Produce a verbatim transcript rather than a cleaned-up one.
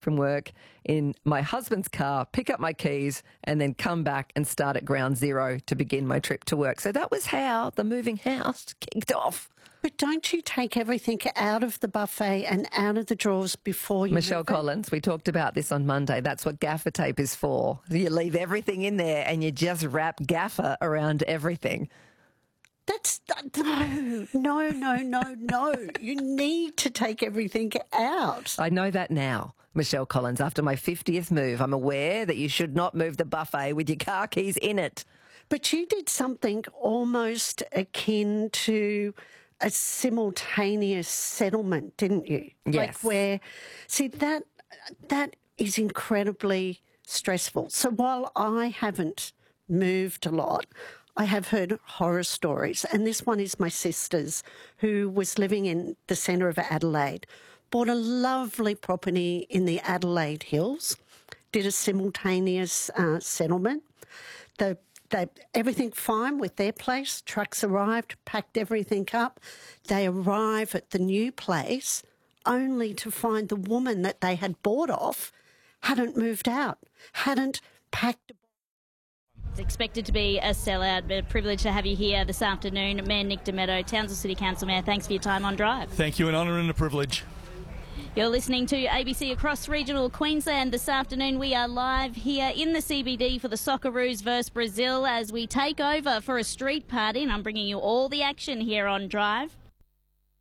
from work in my husband's car, pick up my keys, and then come back and start at ground zero to begin my trip to work. So that was how the moving house kicked off. But don't you take everything out of the buffet and out of the drawers before you Michelle move it? Collins, we talked about this on Monday. That's what gaffer tape is for. You leave everything in there and you just wrap gaffer around everything. That's no, no, no, no, no. You need to take everything out. I know that now, Michelle Collins. After my fiftieth move, I'm aware that you should not move the buffet with your car keys in it. But you did something almost akin to a simultaneous settlement, didn't you? Yes. Like where, see, that that is incredibly stressful. So while I haven't moved a lot, I have heard horror stories, and this one is my sister's, who was living in the centre of Adelaide, bought a lovely property in the Adelaide Hills, did a simultaneous uh, settlement. The, they, everything fine with their place, trucks arrived, packed everything up. They arrive at the new place only to find the woman that they had bought off hadn't moved out, hadn't packed. It's expected to be a sellout, but a privilege to have you here this afternoon. Mayor Nick Demetto, Townsville City Council Mayor, thanks for your time on Drive. Thank you, an honour and a privilege. You're listening to A B C across regional Queensland. This afternoon we are live here in the C B D for the Socceroos versus Brazil as we take over for a street party, and I'm bringing you all the action here on Drive.